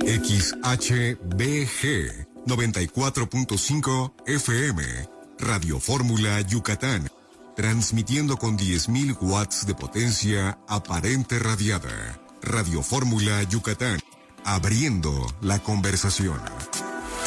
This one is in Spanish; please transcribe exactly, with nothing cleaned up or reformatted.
X H B G noventa y cuatro punto cinco F M, Radio Fórmula Yucatán, transmitiendo con diez mil watts de potencia aparente radiada. Radio Fórmula Yucatán, abriendo la conversación.